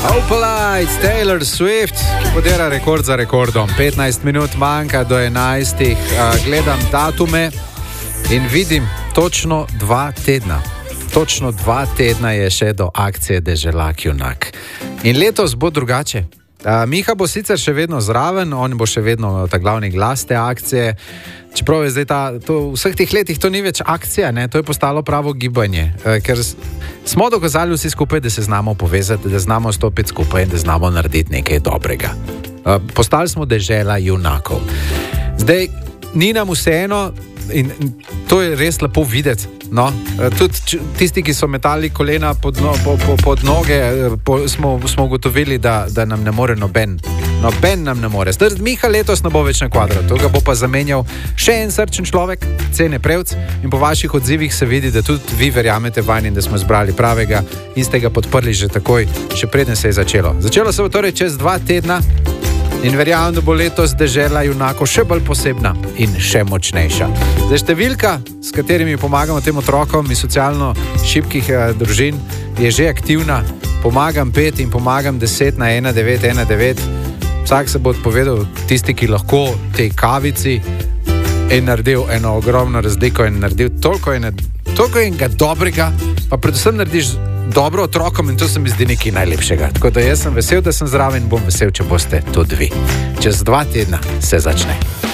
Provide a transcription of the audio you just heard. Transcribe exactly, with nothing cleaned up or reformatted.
Opalite, Taylor Swift, podira rekord za rekordom. petnajst minut manjka do enajstih. Gledam datume in vidim točno dva tedna. Točno dva tedna je še do akcije Deželak junak. In letos bo drugače. Uh, Miha bo sicer še vedno zraven, on bo še vedno ta glavni glas te akcije. Čeprav je zdaj ta, to, v vseh teh letih to ni več akcija, ne? To je postalo pravo gibanje. Uh, ker smo dokazali vsi skupaj, da se znamo povezati, da znamo stopiti skupaj in da znamo narediti nekaj dobrega. Uh, postali smo dežela junakov. Zdaj, ni nam vseeno in, in to je res lepo videti. No, tudi tisti, ki so metali kolena pod, no, po, po, pod noge, po, smo, smo ugotovili, da, da nam ne more noben. Noben nam ne more. Zdaj, Miha letos ne bo več na kvadratu, ga bo pa zamenjal še en srčen človek, Cene Prevc, in po vaših odzivih se vidi, da tudi vi verjamete vanj in da smo izbrali pravega in ste ga podprli že takoj, še preden se je začelo. Začelo se bo torej čez dva tedna. In verjamem, da bo letos dežela junakov še bolj posebna in še močnejša. Zdaj, številka, s katerimi pomagamo tem otrokom iz socialno šibkih eh, družin, je že aktivna. Pomagam pet in pomagam deset na ena devet ena devet. Vsak se bo odpovedal tisti, ki lahko tej kavici in naredil eno ogromno razliko in naredil toliko, ene, toliko enega dobrega, pa predvsem narediš dobro otrokom in to se mi zdi nekaj najlepšega. Tako da jaz sem vesel, da sem zraven in bom vesel, če boste tudi vi. Čez dva tedna se začne.